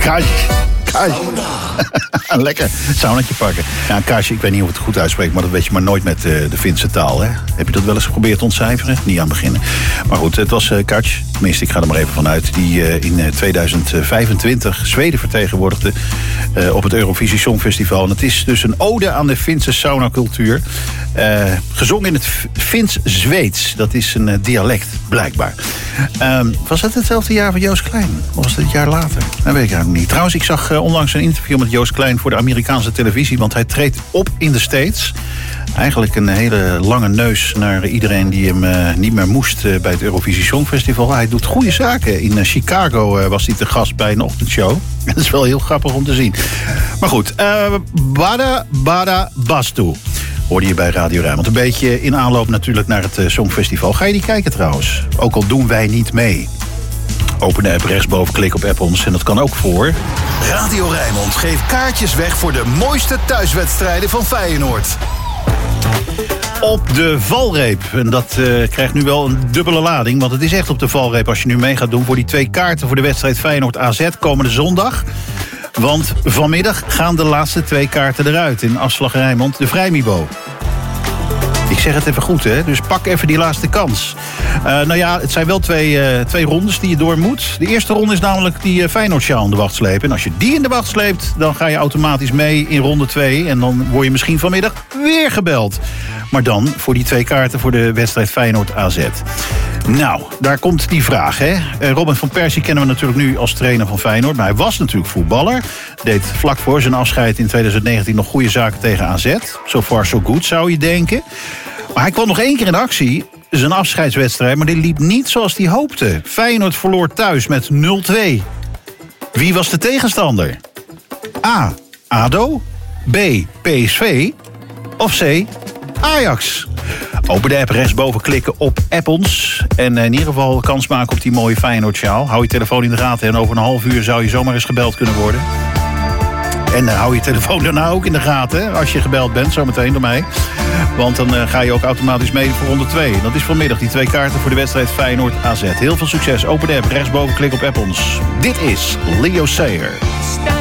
Kaas. Lekker, saunatje pakken. Ja, kaasje, ik weet niet of ik het goed uitspreek, maar dat weet je maar nooit met de Finse taal. Hè? Heb je dat wel eens geprobeerd te ontcijferen? Niet aan beginnen. Maar goed, het was Kaas, tenminste, ik ga er maar even vanuit, die in 2025 Zweden vertegenwoordigde op het Eurovisie Songfestival. En het is dus een ode aan de Finse saunacultuur. Gezongen in het Fins-Zweeds. Dat is een dialect, blijkbaar. Was het hetzelfde jaar van Joost Klein? Of was het het jaar later? Dat weet ik eigenlijk niet. Trouwens, ik zag onlangs een interview met Joost Klein voor de Amerikaanse televisie, want hij treedt op in de States. Eigenlijk een hele lange neus naar iedereen die hem niet meer moest bij het Eurovisie Songfestival. Hij doet goede zaken. In Chicago was hij te gast bij een ochtendshow. Dat is wel heel grappig om te zien. Maar goed, Bada Bada Bastu hoorde je bij Radio Rijnmond. Een beetje in aanloop natuurlijk naar het Songfestival. Ga je die kijken trouwens? Ook al doen wij niet mee. Open de app rechtsboven, klik op App ons en dat kan ook voor Radio Rijnmond geeft kaartjes weg voor de mooiste thuiswedstrijden van Feyenoord. Op de valreep. En dat krijgt nu wel een dubbele lading. Want het is echt op de valreep als je nu mee gaat doen voor die 2 kaarten voor de wedstrijd Feyenoord-AZ komende zondag. Want vanmiddag gaan de laatste 2 kaarten eruit in Afslag Rijnmond, de Vrijmibo. Ik zeg het even goed, hè? Dus pak even die laatste kans. Nou ja, het zijn wel twee rondes die je door moet. De eerste ronde is namelijk die Feyenoord-sjaal in de wacht slepen. En als je die in de wacht sleept, dan ga je automatisch mee in ronde 2. En dan word je misschien vanmiddag weer gebeld. Maar dan voor die 2 kaarten voor de wedstrijd Feyenoord-AZ. Nou, daar komt die vraag, hè. Robin van Persie kennen we natuurlijk nu als trainer van Feyenoord. Maar hij was natuurlijk voetballer. Deed vlak voor zijn afscheid in 2019 nog goede zaken tegen AZ. So far so good, zou je denken. Maar hij kwam nog 1 keer in actie. Zijn afscheidswedstrijd, maar die liep niet zoals hij hoopte. Feyenoord verloor thuis met 0-2. Wie was de tegenstander? A. ADO. B. PSV. Of C. Ajax. Open de app rechtsboven klikken op App ons. En in ieder geval kans maken op die mooie Feyenoord-sjaal. Hou je telefoon in de gaten en over een half uur zou je zomaar eens gebeld kunnen worden. En hou je telefoon daarna ook in de gaten, hè, als je gebeld bent, zometeen door mij. Want dan ga je ook automatisch mee voor ronde 2. Dat is vanmiddag die 2 kaarten voor de wedstrijd Feyenoord-AZ. Heel veel succes. Open de app, rechtsboven klik op App ons. Dit is Leo Sayer.